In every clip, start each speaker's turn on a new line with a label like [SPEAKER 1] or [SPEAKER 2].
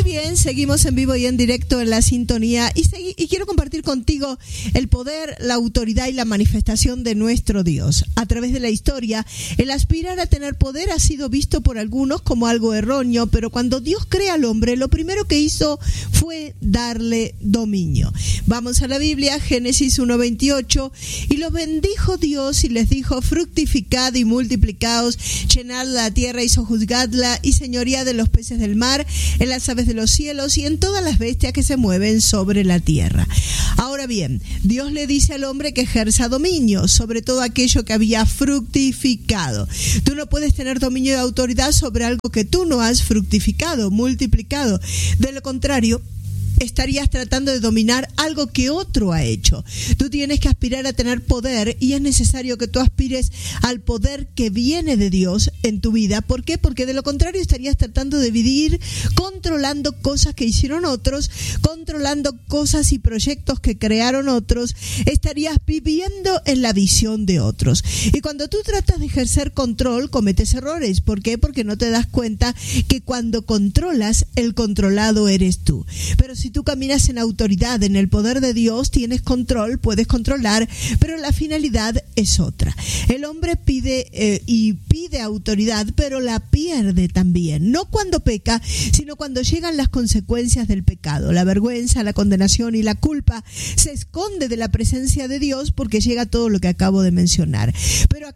[SPEAKER 1] bien, seguimos en vivo y en directo en la sintonía y quiero compartir contigo el poder, la autoridad y la manifestación de nuestro Dios. A través de la historia, el aspirar a tener poder ha sido visto por algunos como algo erróneo, pero cuando Dios crea al hombre, lo primero que hizo fue darle dominio. Vamos a la Biblia, Génesis 1:28, y los bendijo Dios y les dijo: fructificad y multiplicaos, llenad la tierra y sojuzgadla, y señoread de los peces del mar, en las aves de los cielos y en todas las bestias que se mueven sobre la tierra. Ahora bien, Dios le dice al hombre que ejerza dominio sobre todo aquello que había fructificado. Tú no puedes tener dominio y autoridad sobre algo que tú no has fructificado, multiplicado. De lo contrario, estarías tratando de dominar algo que otro ha hecho. Tú tienes que aspirar a tener poder y es necesario que tú aspires al poder que viene de Dios en tu vida. ¿Por qué? Porque de lo contrario estarías tratando de vivir controlando cosas que hicieron otros, controlando cosas y proyectos que crearon otros. Estarías viviendo en la visión de otros. Y cuando tú tratas de ejercer control, cometes errores. ¿Por qué? Porque no te das cuenta que cuando controlas, el controlado eres tú. Pero si tú caminas en autoridad, en el poder de Dios, tienes control, puedes controlar, pero la finalidad es otra. El hombre pide autoridad, pero la pierde también. No cuando peca, sino cuando llegan las consecuencias del pecado. La vergüenza, la condenación y la culpa se esconde de la presencia de Dios porque llega todo lo que acabo de mencionar. Pero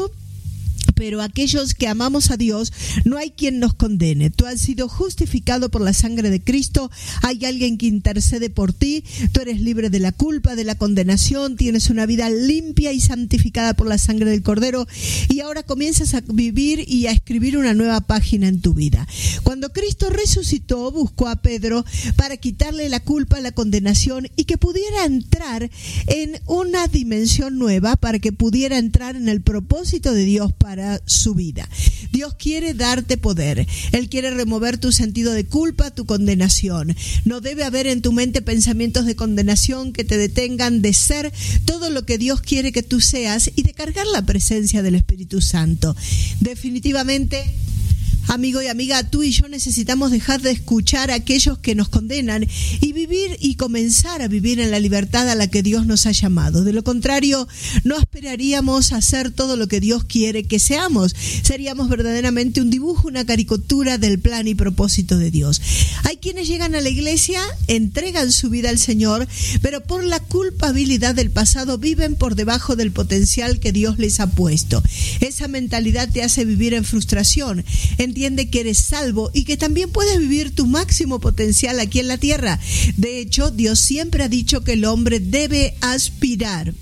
[SPEAKER 1] aquellos que amamos a Dios, no hay quien nos condene. Tú has sido justificado por la sangre de Cristo. Hay alguien que intercede por ti. Tú eres libre de la culpa, de la condenación. Tienes una vida limpia y santificada por la sangre del Cordero. Y ahora comienzas a vivir y a escribir una nueva página en tu vida. Cuando Cristo resucitó, buscó a Pedro para quitarle la culpa, la condenación y que pudiera entrar en una dimensión nueva, para que pudiera entrar en el propósito de Dios para su vida. Dios quiere darte poder. Él quiere remover tu sentido de culpa, tu condenación. No debe haber en tu mente pensamientos de condenación que te detengan de ser todo lo que Dios quiere que tú seas y de cargar la presencia del Espíritu Santo. Definitivamente, amigo y amiga, tú y yo necesitamos dejar de escuchar a aquellos que nos condenan y vivir y comenzar a vivir en la libertad a la que Dios nos ha llamado. De lo contrario, no aspiraríamos a ser todo lo que Dios quiere que seamos. Seríamos verdaderamente un dibujo, una caricatura del plan y propósito de Dios. Hay quienes llegan a la iglesia, entregan su vida al Señor, pero por la culpabilidad del pasado viven por debajo del potencial que Dios les ha puesto. Esa mentalidad te hace vivir en frustración. Entiende que eres salvo y que también puedes vivir tu máximo potencial aquí en la tierra. De hecho, Dios siempre ha dicho que el hombre debe aspirar.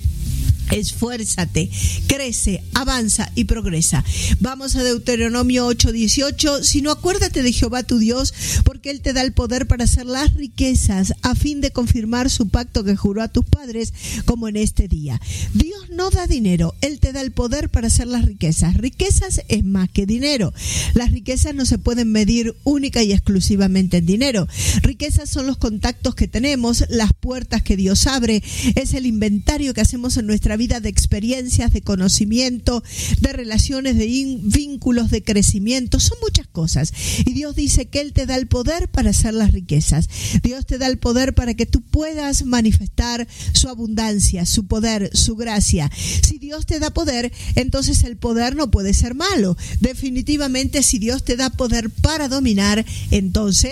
[SPEAKER 1] Esfuérzate, crece, avanza y progresa. Vamos a Deuteronomio 8:18. Sino acuérdate de Jehová tu Dios, porque Él te da el poder para hacer las riquezas, a fin de confirmar su pacto que juró a tus padres, como en este día. Dios no da dinero, Él te da el poder para hacer las riquezas. Riquezas es más que dinero. Las riquezas no se pueden medir única y exclusivamente en dinero. Riquezas son los contactos que tenemos, las puertas que Dios abre, es el inventario que hacemos en nuestra vida de experiencias, de conocimiento, de relaciones, de vínculos, de crecimiento. Son muchas cosas. Y Dios dice que Él te da el poder para hacer las riquezas. Dios te da el poder para que tú puedas manifestar su abundancia, su poder, su gracia. Si Dios te da poder, entonces el poder no puede ser malo. Definitivamente, si Dios te da poder para dominar, entonces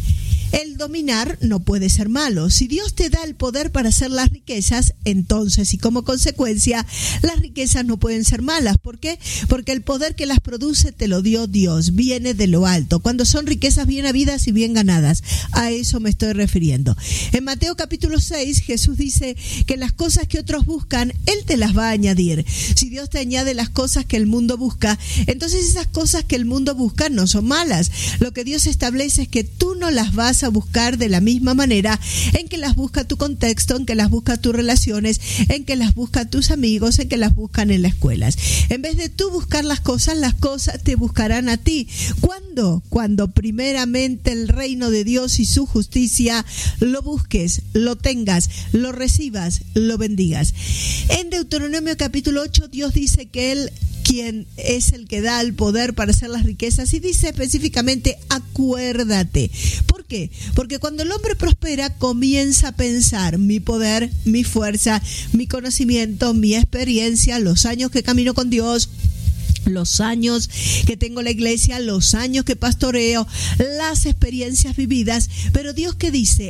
[SPEAKER 1] el dominar no puede ser malo. Si Dios te da el poder para hacer las riquezas, entonces y como consecuencia, las riquezas no pueden ser malas. ¿Por qué? Porque el poder que las produce te lo dio Dios, viene de lo alto. Cuando son riquezas bien habidas y bien ganadas, a eso me estoy refiriendo. En Mateo capítulo 6, Jesús dice que las cosas que otros buscan, Él te las va a añadir. Si Dios te añade las cosas que el mundo busca, entonces esas cosas que el mundo busca no son malas. Lo que Dios establece es que tú no las vas a buscar de la misma manera en que las busca tu contexto, en que las busca tus relaciones, en que las busca tus amigos, en que las buscan en las escuelas. En vez de tú buscar las cosas te buscarán a ti. ¿Cuándo? Cuando primeramente el reino de Dios y su justicia lo busques, lo tengas, lo recibas, lo bendigas. En Deuteronomio capítulo 8, Dios dice que Él quien es el que da el poder para hacer las riquezas, y dice específicamente acuérdate. ¿Por ¿Por qué? Porque cuando el hombre prospera, comienza a pensar mi poder, mi fuerza, mi conocimiento, mi experiencia, los años que camino con Dios, los años que tengo en la iglesia, los años que pastoreo, las experiencias vividas. Pero Dios, ¿qué dice?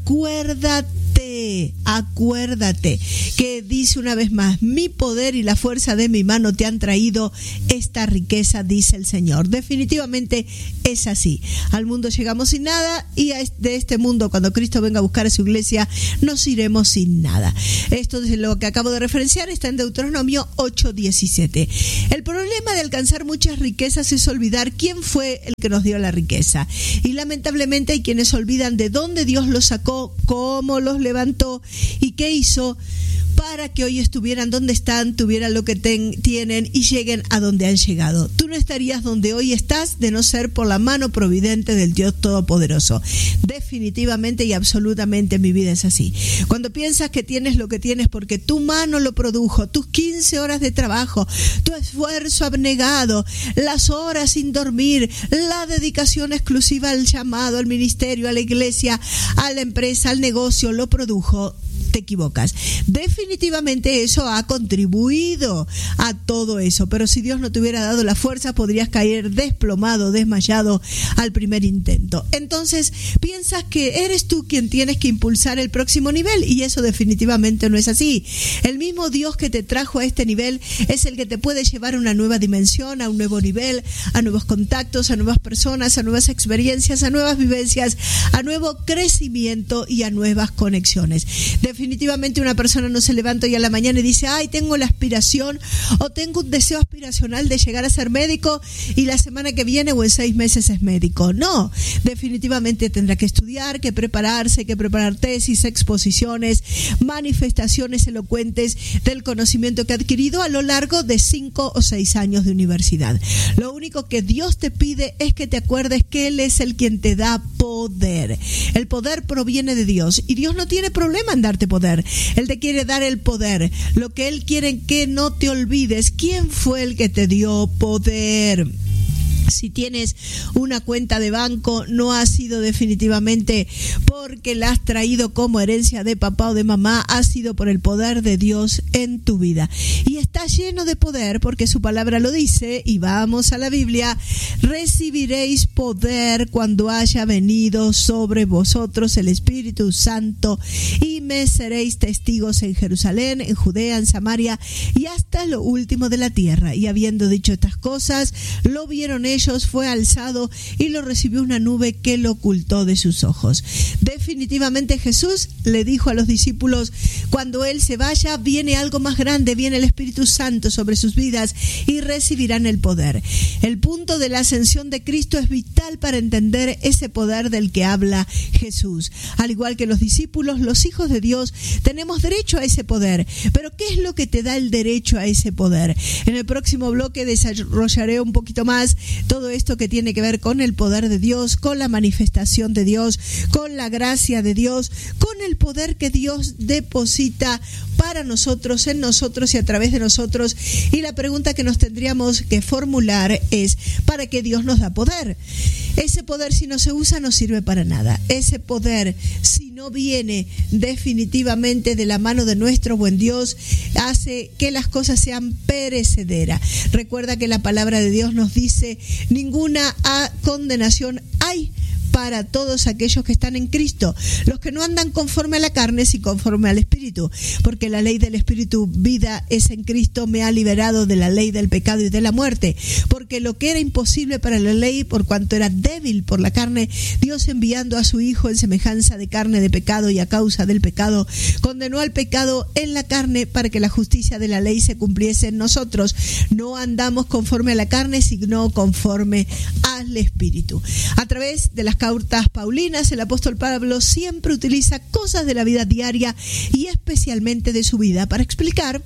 [SPEAKER 1] Acuérdate que dice una vez más, mi poder y la fuerza de mi mano te han traído esta riqueza, dice el Señor. Definitivamente es así. Al mundo llegamos sin nada y de este mundo, cuando Cristo venga a buscar a su iglesia, nos iremos sin nada. Esto es lo que acabo de referenciar, está en Deuteronomio 8:17. El problema de alcanzar muchas riquezas es olvidar quién fue el que nos dio la riqueza. Y lamentablemente hay quienes olvidan de dónde Dios los sacó, cómo los levantó y qué hizo para que hoy estuvieran donde están, tuvieran lo que tienen y lleguen a donde han llegado. Tú no estarías donde hoy estás de no ser por la mano providente del Dios Todopoderoso. Definitivamente y absolutamente mi vida es así. Cuando piensas que tienes lo que tienes porque tu mano lo produjo, tus 15 horas de trabajo, tu esfuerzo abnegado, las horas sin dormir, la dedicación exclusiva al llamado, al ministerio, a la iglesia, a la empresa, al negocio, lo produjo, te equivocas. Definitivamente eso ha contribuido a todo eso, pero si Dios no te hubiera dado la fuerza, podrías caer desplomado, desmayado al primer intento. Entonces, piensas que eres tú quien tienes que impulsar el próximo nivel, y eso definitivamente no es así. El mismo Dios que te trajo a este nivel es el que te puede llevar a una nueva dimensión, a un nuevo nivel, a nuevos contactos, a nuevas personas, a nuevas experiencias, a nuevas vivencias, a nuevo crecimiento y a nuevas conexiones. Definitivamente una persona no se levanta hoy a la mañana y dice, ay, tengo la aspiración o tengo un deseo aspiracional de llegar a ser médico y la semana que viene o en 6 meses es médico. No, definitivamente tendrá que estudiar, que prepararse, que preparar tesis, exposiciones, manifestaciones elocuentes del conocimiento que ha adquirido a lo largo de 5 o 6 años de universidad. Lo único que Dios te pide es que te acuerdes que Él es el quien te da poder. El poder proviene de Dios y Dios no tiene problema en darte poder. Él te quiere dar el poder. Lo que Él quiere es que no te olvides quién fue el que te dio poder. Si tienes una cuenta de banco, no ha sido definitivamente porque la has traído como herencia de papá o de mamá, ha sido por el poder de Dios en tu vida. Y está lleno de poder porque su palabra lo dice, y vamos a la Biblia: recibiréis poder cuando haya venido sobre vosotros el Espíritu Santo, y me seréis testigos en Jerusalén, en Judea, en Samaria y hasta lo último de la tierra. Y habiendo dicho estas cosas, lo vieron ellos, fue alzado y lo recibió una nube que lo ocultó de sus ojos. Definitivamente Jesús le dijo a los discípulos, cuando Él se vaya, viene algo más grande, viene el Espíritu Santo sobre sus vidas y recibirán el poder. El punto de la ascensión de Cristo es vital para entender ese poder del que habla Jesús. Al igual que los discípulos, los hijos de Dios tenemos derecho a ese poder. Pero ¿qué es lo que te da el derecho a ese poder? En el próximo bloque desarrollaré un poquito más todo esto que tiene que ver con el poder de Dios, con la manifestación de Dios, con la gracia de Dios, con el poder que Dios deposita para nosotros, en nosotros y a través de nosotros. Y la pregunta que nos tendríamos que formular es: ¿para qué Dios nos da poder? Ese poder, si no se usa, no sirve para nada. Ese poder, si no viene definitivamente de la mano de nuestro buen Dios, hace que las cosas sean perecederas. Recuerda que la palabra de Dios nos dice: ninguna condenación hay para todos aquellos que están en Cristo, los que no andan conforme a la carne, sino conforme al Espíritu, porque la ley del Espíritu vida es en Cristo, me ha liberado de la ley del pecado y de la muerte, porque lo que era imposible para la ley, por cuanto era débil por la carne, Dios, enviando a su Hijo en semejanza de carne de pecado y a causa del pecado, condenó al pecado en la carne para que la justicia de la ley se cumpliese en nosotros. No andamos conforme a la carne, sino conforme al Espíritu. A través de las cartas paulinas, el apóstol Pablo siempre utiliza cosas de la vida diaria y especialmente de su vida para explicar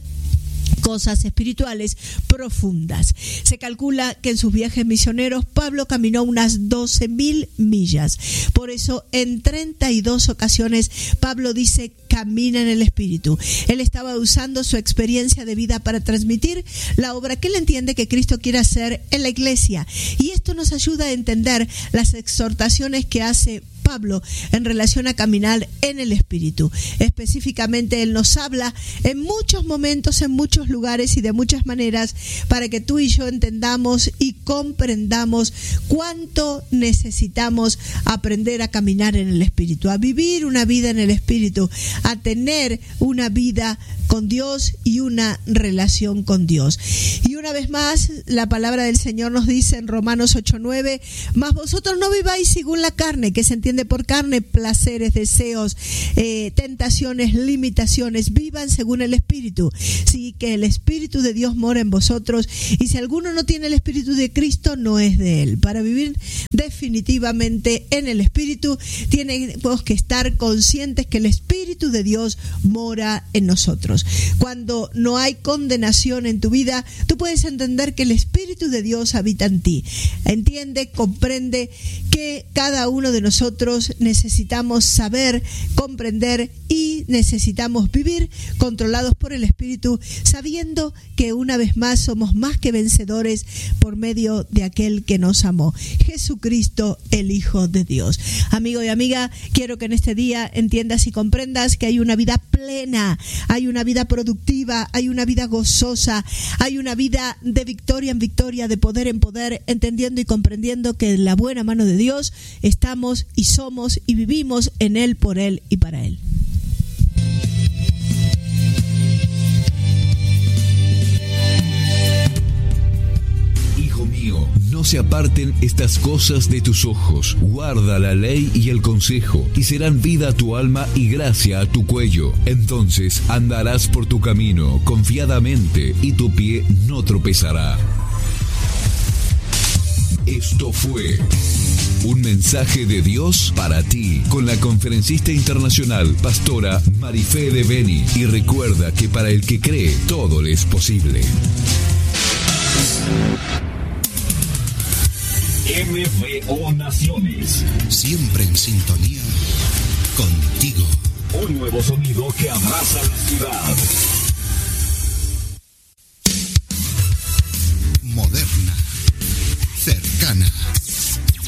[SPEAKER 1] cosas espirituales profundas. Se calcula que en sus viajes misioneros Pablo caminó unas 12,000 millas. Por eso en 32 ocasiones Pablo dice: camina en el Espíritu. Él estaba usando su experiencia de vida para transmitir la obra que él entiende que Cristo quiere hacer en la iglesia. Y esto nos ayuda a entender las exhortaciones que hace Pablo en relación a caminar en el Espíritu. Específicamente, él nos habla en muchos momentos, en muchos lugares y de muchas maneras para que tú y yo entendamos y comprendamos cuánto necesitamos aprender a caminar en el Espíritu, a vivir una vida en el Espíritu, a tener una vida con Dios y una relación con Dios. Y una vez más, la palabra del Señor nos dice en Romanos 8:9, mas vosotros no viváis según la carne, que se entiende por carne, placeres, deseos, tentaciones, limitaciones, vivan según el Espíritu. Sí, que el Espíritu de Dios mora en vosotros, y si alguno no tiene el Espíritu de Cristo, no es de él. Para vivir definitivamente en el Espíritu, tenemos que estar conscientes que el Espíritu de Dios mora en nosotros. Cuando no hay condenación en tu vida, tú puedes entender que el Espíritu de Dios habita en ti. Entiende, comprende que cada uno de nosotros necesitamos saber, comprender y necesitamos vivir controlados por el Espíritu, sabiendo que una vez más somos más que vencedores por medio de aquel que nos amó, Jesucristo, el Hijo de Dios. Amigo y amiga, quiero que en este día entiendas y comprendas que hay una vida plena, hay una vida productiva, hay una vida gozosa, hay una vida de victoria en victoria, de poder en poder, entendiendo y comprendiendo que en la buena mano de Dios estamos y somos y vivimos en Él, por Él y para Él.
[SPEAKER 2] Hijo mío, no se aparten estas cosas de tus ojos. Guarda la ley y el consejo, y serán vida a tu alma y gracia a tu cuello. Entonces andarás por tu camino confiadamente, y tu pie no tropezará. Esto fue un mensaje de Dios para ti, con la conferencista internacional, pastora Marifé de Beni. Y recuerda que para el que cree, todo le es posible.
[SPEAKER 3] MVO Naciones.
[SPEAKER 4] Siempre en sintonía contigo.
[SPEAKER 3] Un nuevo sonido que abraza la ciudad.